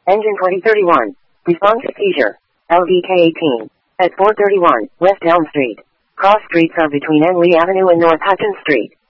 Engine 2031. Response to seizure. LDK 18. At 431 West Elm Street. Cross streets are between Emily Avenue and North Hutton Street.